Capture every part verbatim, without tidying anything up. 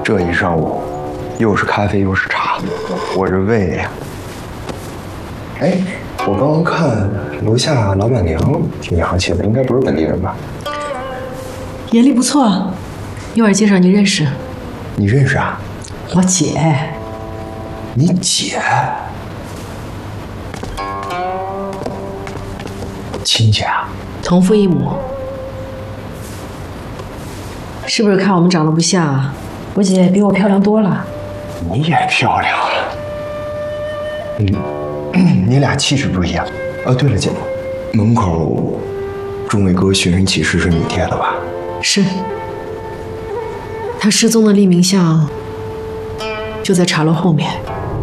这一上午，又是咖啡又是茶，我这胃呀。哎，我刚刚看楼下老板娘挺洋气的，应该不是本地人吧？ 眼力不错，一会儿介绍你认识。 你认识啊？ 我姐。 你姐？亲戚啊？ 同父异母。是不是看我们长得不像？我姐比我漂亮多了。 你也漂亮啊。嗯，你俩气质不一样。哦，对了，姐，门口钟伟哥寻人启事是你贴的吧？ 是。他失踪的立明巷就在茶楼后面。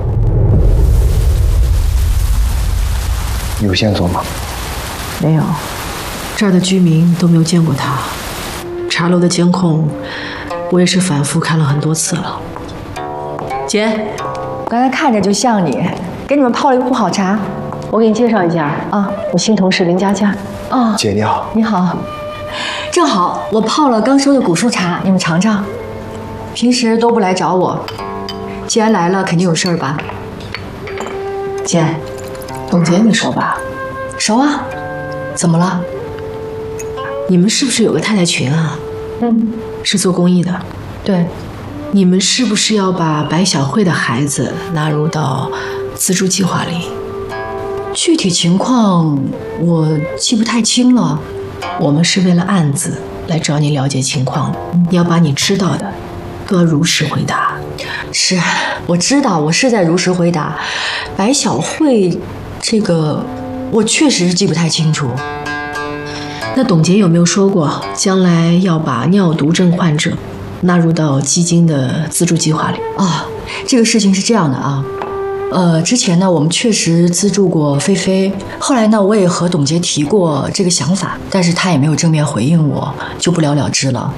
有线索吗？ 没有，这儿的居民都没有见过他。茶楼的监控，我也是反复看了很多次了。姐， 我刚才看着就像你，给你们泡了一壶好茶。 我给你介绍一下啊，我新同事林佳佳。 哦， 姐你好。 你好，正好我泡了刚收的古树茶，你们尝尝。平时都不来找我，既然来了，肯定有事儿吧？ 姐，董洁你熟吧？ 熟啊，怎么了？ 你们是不是有个太太群啊？ 嗯， 是做公益的。 对。 你们是不是要把白小慧的孩子纳入到资助计划里？ 具体情况我记不太清了。 我们是为了案子来找你了解情况的，你要把你知道的都要如实回答。 是，我知道，我是在如实回答。白小慧这个我确实是记不太清楚。 那董洁有没有说过将来要把尿毒症患者纳入到基金的资助计划里？ 啊，这个事情是这样的啊，呃，之前呢我们确实资助过菲菲，后来呢我也和董洁提过这个想法，但是她也没有正面回应我，就不了了之了。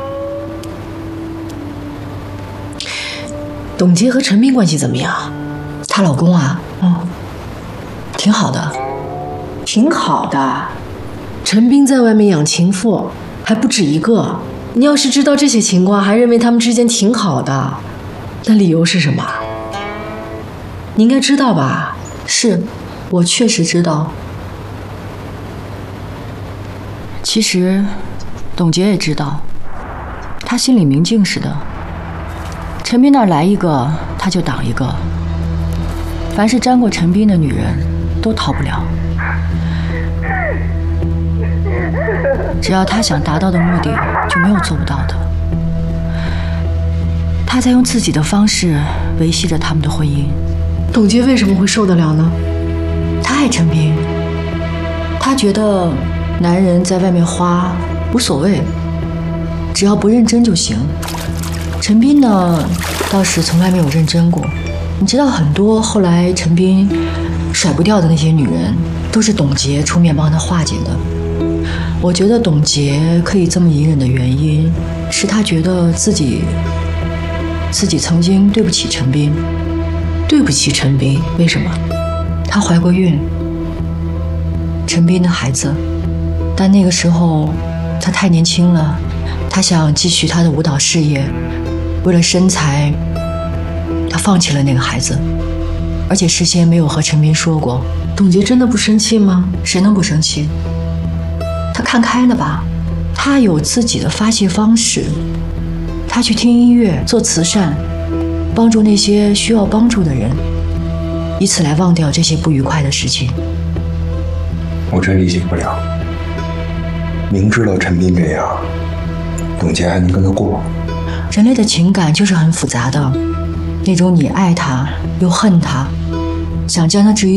董洁和陈斌关系怎么样？ 她老公啊，嗯，挺好的。 挺好的。陈斌在外面养情妇，还不止一个。你要是知道这些情况，还认为他们之间挺好的，那理由是什么？你应该知道吧？ 是，我确实知道。其实，董洁也知道，她心里明镜似的。陈斌那儿来一个，他就挡一个。凡是沾过陈斌的女人，都逃不了。只要他想达到的目的，就没有做不到的。他在用自己的方式维系着他们的婚姻。 董洁为什么会受得了呢？ 他爱陈斌，他觉得男人在外面花无所谓，只要不认真就行。陈斌呢，倒是从来没有认真过。你知道，很多后来陈斌甩不掉的那些女人，都是董洁出面帮他化解的。我觉得董洁可以这么隐忍的原因，是她觉得自己自己曾经对不起陈斌。 对不起陈斌，为什么？ 她怀过孕，陈斌的孩子，但那个时候她太年轻了，她想继续她的舞蹈事业，为了身材，她放弃了那个孩子，而且事先没有和陈斌说过。 董洁真的不生气吗？ 谁能不生气？她看开了吧，她有自己的发泄方式，她去听音乐，做慈善，帮助那些需要帮助的人，以此来忘掉这些不愉快的事情。 我真理解不了，明知道陈斌这样，董洁还能跟他过。 人类的情感就是很复杂的，那种你爱他又恨他，想将他置于